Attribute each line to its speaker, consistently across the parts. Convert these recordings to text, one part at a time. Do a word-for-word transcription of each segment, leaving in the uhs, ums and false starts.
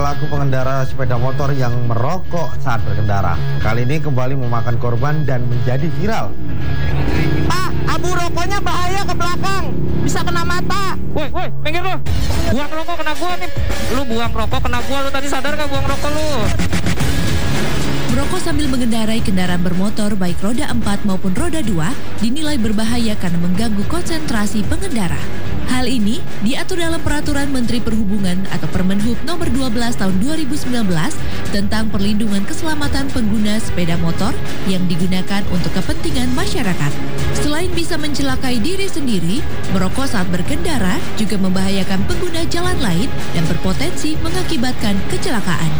Speaker 1: perilaku pengendara sepeda motor yang merokok saat berkendara. Kali ini kembali memakan korban dan menjadi viral.
Speaker 2: Pak, abu rokoknya bahaya ke belakang, bisa kena mata.
Speaker 3: Woi, woi, minggir lu. Buang rokok kena gua nih. Lu buang rokok kena gua, lu tadi sadar gak buang rokok lu?
Speaker 4: Merokok sambil mengendarai kendaraan bermotor baik roda empat maupun roda dua dinilai berbahaya karena mengganggu konsentrasi pengendara. Hal ini diatur dalam Peraturan Menteri Perhubungan atau Permenhub nomor dua belas tahun dua ribu sembilan belas tentang perlindungan keselamatan pengguna sepeda motor yang digunakan untuk kepentingan masyarakat. Selain bisa mencelakai diri sendiri, merokok saat berkendara juga membahayakan pengguna jalan lain dan berpotensi mengakibatkan kecelakaan.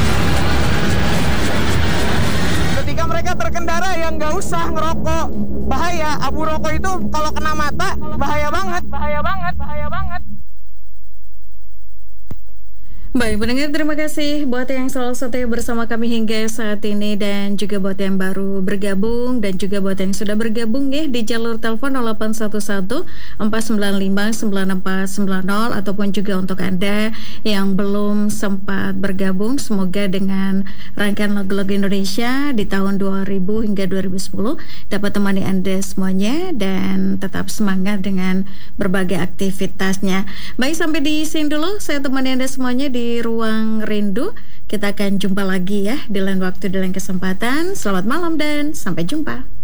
Speaker 2: Ketika mereka berkendara yang nggak usah ngerokok, bahaya. Abu rokok itu kalau kena mata bahaya banget, bahaya banget, bahaya banget.
Speaker 5: Baik, pendengar, terima kasih buat yang selalu setia bersama kami hingga saat ini dan juga buat yang baru bergabung dan juga buat yang sudah bergabung ya di jalur telepon nol delapan satu satu empat sembilan lima sembilan empat sembilan nol ataupun juga untuk Anda yang belum sempat bergabung, semoga dengan rangkaian lagu-lagu Indonesia di tahun dua ribu hingga dua ribu sepuluh dapat temani Anda semuanya dan tetap semangat dengan berbagai aktivitasnya. Baik, sampai di sini dulu saya temani Anda semuanya di Ruang Rindu. Kita akan jumpa lagi ya di lain waktu, di lain kesempatan. Selamat malam dan sampai jumpa.